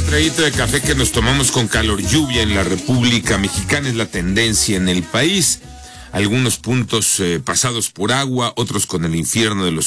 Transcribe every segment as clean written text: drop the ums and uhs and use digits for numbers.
traguito de café que nos tomamos con calor. Lluvia en la República Mexicana es la tendencia en el país. Algunos puntos pasados por agua, otros con el infierno de los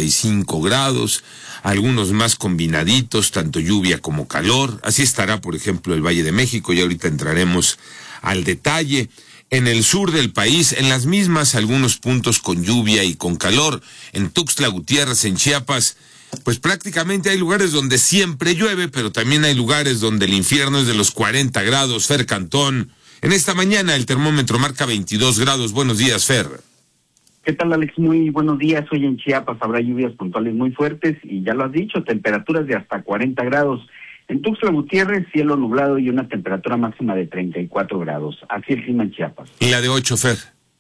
45 grados, algunos más combinaditos, tanto lluvia como calor. Así estará, por ejemplo, el Valle de México, y ahorita entraremos al detalle. En el sur del país, en las mismas, algunos puntos con lluvia y con calor. En Tuxtla Gutiérrez, en Chiapas, pues prácticamente hay lugares donde siempre llueve, pero también hay lugares donde el infierno es de los 40 grados. Fer Cantón, en esta mañana el termómetro marca 22 grados. Buenos días, Fer. ¿Qué tal, Alex? Muy buenos días. Hoy en Chiapas habrá lluvias puntuales muy fuertes y ya lo has dicho, temperaturas de hasta 40 grados. En Tuxtla Gutiérrez, cielo nublado y una temperatura máxima de 34 grados. Así el clima en Chiapas. ¿Y la de 8, Fer?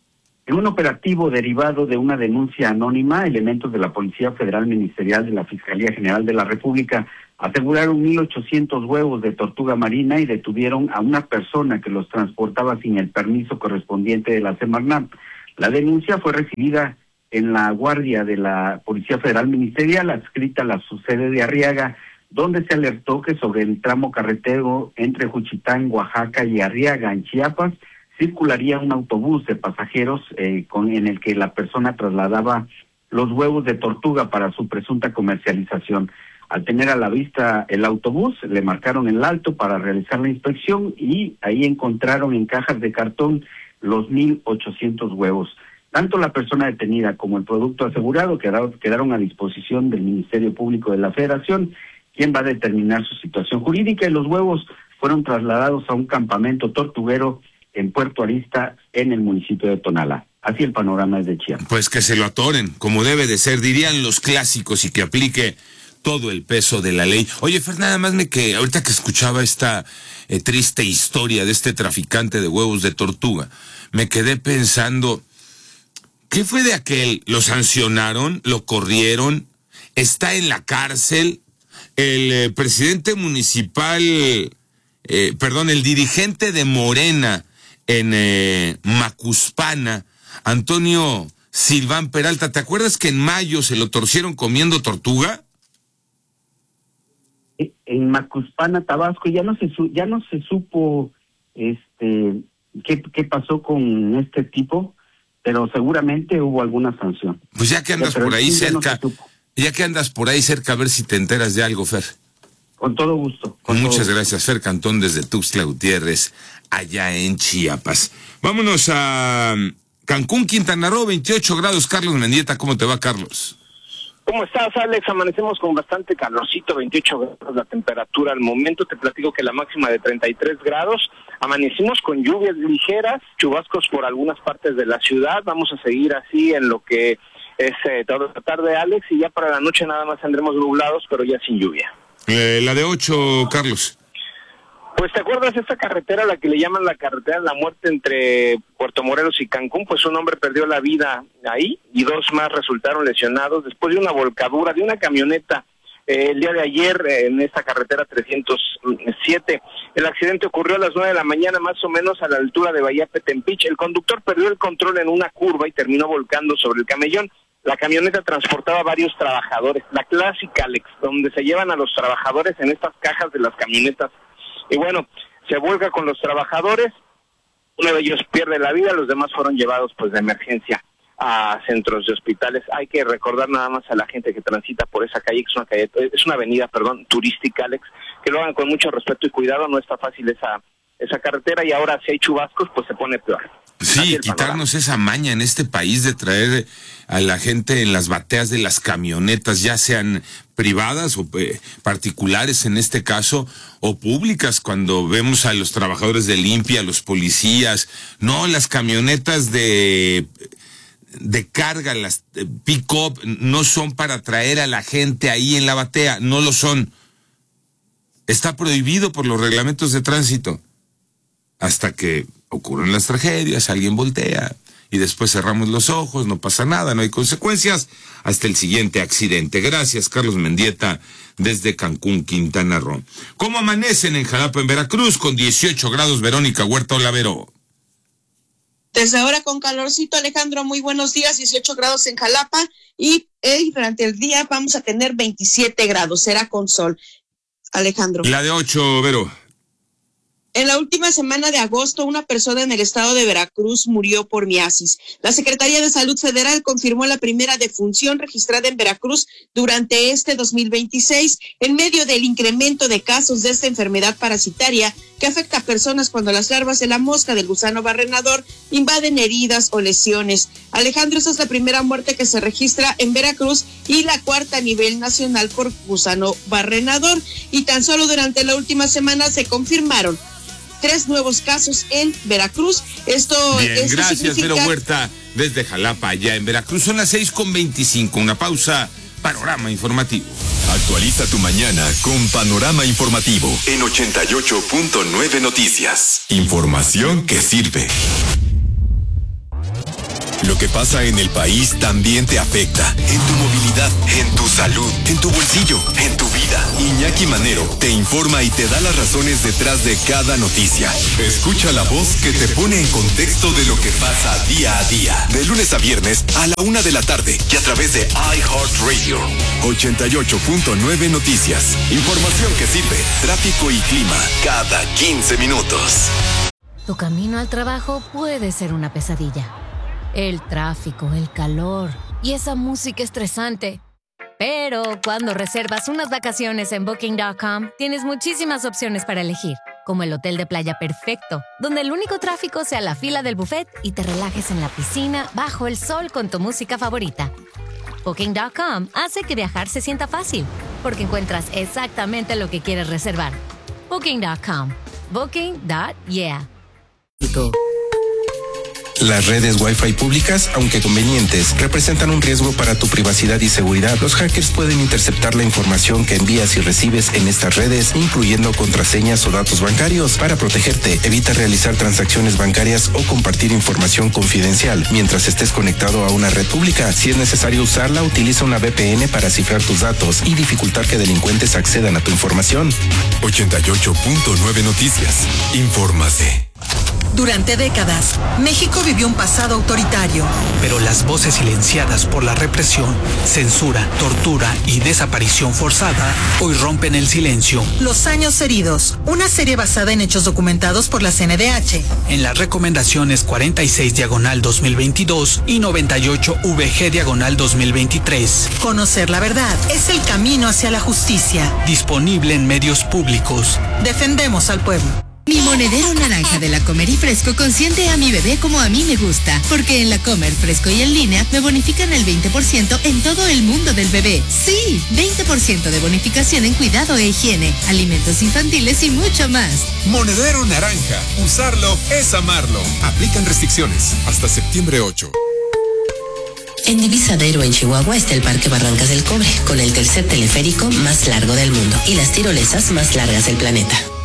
En un operativo derivado de una denuncia anónima, elementos de la Policía Federal Ministerial de la Fiscalía General de la República aseguraron 1,800 huevos de tortuga marina y detuvieron a una persona que los transportaba sin el permiso correspondiente de la Semarnat. La denuncia fue recibida en la guardia de la Policía Federal Ministerial, adscrita a la subsede de Arriaga, donde se alertó que sobre el tramo carretero entre Juchitán, Oaxaca y Arriaga, en Chiapas, circularía un autobús de pasajeros en el que la persona trasladaba los huevos de tortuga para su presunta comercialización. Al tener a la vista el autobús, le marcaron el alto para realizar la inspección y ahí encontraron en cajas de cartón los 1,800 huevos. Tanto la persona detenida como el producto asegurado quedaron a disposición del Ministerio Público de la Federación, quien va a determinar su situación jurídica, y los huevos fueron trasladados a un campamento tortuguero en Puerto Arista, en el municipio de Tonalá. Así el panorama es de Chiapas. Pues que se lo atoren, como debe de ser, dirían los clásicos, y que aplique todo el peso de la ley. Oye, Fer, nada más ahorita que escuchaba esta triste historia de este traficante de huevos de tortuga, me quedé pensando, ¿qué fue de aquel? ¿Lo sancionaron? ¿Lo corrieron? ¿Está en la cárcel? El presidente municipal, el dirigente de Morena en Macuspana, Antonio Silván Peralta, ¿te acuerdas que en mayo se lo torcieron comiendo tortuga? En Macuspana, Tabasco, ya no se supo qué pasó con este tipo, pero seguramente hubo alguna sanción. Pues ya que andas por ahí cerca, a ver si te enteras de algo, Fer. Con todo gusto. Muchas gracias, Fer Cantón, desde Tuxtla Gutiérrez, allá en Chiapas. Vámonos a Cancún, Quintana Roo, 28 grados. Carlos Mendieta, ¿cómo te va, Carlos? ¿Cómo estás, Alex? Amanecemos con bastante calorcito, 28 grados la temperatura al momento. Te platico que la máxima de 33 grados. Amanecimos con lluvias ligeras, chubascos por algunas partes de la ciudad. Vamos a seguir así en lo que es toda la tarde, Alex, y ya para la noche nada más tendremos nublados, pero ya sin lluvia. La de 8, Carlos. Pues, ¿te acuerdas de esta carretera, la que le llaman la carretera de la muerte entre Puerto Morelos y Cancún? Pues un hombre perdió la vida ahí y 2 más resultaron lesionados después de una volcadura de una camioneta el día de ayer en esta carretera 307. El accidente ocurrió a las 9 de la mañana, más o menos a la altura de Bahía Petempich. El conductor perdió el control en una curva y terminó volcando sobre el camellón. La camioneta transportaba varios trabajadores, la clásica, Alex, donde se llevan a los trabajadores en estas cajas de las camionetas. Y bueno, se vuelca con los trabajadores, uno de ellos pierde la vida, los demás fueron llevados pues de emergencia a centros de hospitales. Hay que recordar nada más a la gente que transita por esa calle, que es una avenida, turística, Alex, que lo hagan con mucho respeto y cuidado. No está fácil esa carretera, y ahora si hay chubascos pues se pone peor. Sí, quitarnos esa maña en este país de traer a la gente en las bateas de las camionetas, ya sean privadas o particulares en este caso, o públicas, cuando vemos a los trabajadores de limpia, a los policías. No, las camionetas de carga, las pick-up, no son para traer a la gente ahí en la batea, no lo son. Está prohibido por los reglamentos de tránsito. Hasta que ocurren las tragedias, alguien voltea y después cerramos los ojos, no pasa nada, no hay consecuencias, hasta el siguiente accidente. Gracias, Carlos Mendieta, desde Cancún, Quintana Roo. ¿Cómo amanecen en Jalapa, en Veracruz, con 18 grados, Verónica Huerta Olavero? Desde ahora con calorcito, Alejandro, muy buenos días, 18 grados en Jalapa y durante el día vamos a tener 27 grados, será con sol. Alejandro. La de 8, Vero. En la última semana de agosto, una persona en el estado de Veracruz murió por miasis. La Secretaría de Salud Federal confirmó la primera defunción registrada en Veracruz durante este 2026, en medio del incremento de casos de esta enfermedad parasitaria que afecta a personas cuando las larvas de la mosca del gusano barrenador invaden heridas o lesiones. Alejandro, esta es la primera muerte que se registra en Veracruz y la cuarta a nivel nacional por gusano barrenador. Y tan solo durante la última semana se confirmaron 3 nuevos casos en Veracruz. Esto Gracias, significa... Vero Huerta, desde Jalapa, allá en Veracruz. Son las 6:25. Una pausa. Panorama Informativo. Actualiza tu mañana con Panorama Informativo en 88.9 Noticias. Información que sirve. Lo que pasa en el país también te afecta. En tu movilidad, en tu salud, en tu bolsillo, en tu vida. Iñaki Manero te informa y te da las razones detrás de cada noticia. Escucha la voz que te pone en contexto de lo que pasa día a día. De lunes a viernes a la 1 de la tarde y a través de iHeartRadio. 88.9 Noticias. Información que sirve. Tráfico y clima cada 15 minutos. Tu camino al trabajo puede ser una pesadilla. El tráfico, el calor y esa música estresante. Pero cuando reservas unas vacaciones en Booking.com, tienes muchísimas opciones para elegir, como el hotel de playa perfecto, donde el único tráfico sea la fila del buffet y te relajes en la piscina bajo el sol con tu música favorita. Booking.com hace que viajar se sienta fácil, porque encuentras exactamente lo que quieres reservar. Booking.com. Booking.yeah. Las redes Wi-Fi públicas, aunque convenientes, representan un riesgo para tu privacidad y seguridad. Los hackers pueden interceptar la información que envías y recibes en estas redes, incluyendo contraseñas o datos bancarios. Para protegerte, evita realizar transacciones bancarias o compartir información confidencial mientras estés conectado a una red pública. Si es necesario usarla, utiliza una VPN para cifrar tus datos y dificultar que delincuentes accedan a tu información. 88.9 Noticias. Infórmase. Durante décadas, México vivió un pasado autoritario. Pero las voces silenciadas por la represión, censura, tortura y desaparición forzada hoy rompen el silencio. Los años heridos, una serie basada en hechos documentados por la CNDH. En las recomendaciones 46/2022 y 98/VG/2023. Conocer la verdad es el camino hacia la justicia. Disponible en medios públicos. Defendemos al pueblo. Mi monedero naranja de La Comer y Fresco consiente a mi bebé como a mí me gusta, porque en La Comer Fresco y en línea me bonifican el 20% en todo el mundo del bebé. Sí, 20% de bonificación en cuidado e higiene, alimentos infantiles y mucho más. Monedero naranja. Usarlo es amarlo. Aplican restricciones hasta septiembre 8. En Divisadero, en Chihuahua, está el Parque Barrancas del Cobre, con el tercer teleférico más largo del mundo y las tirolesas más largas del planeta.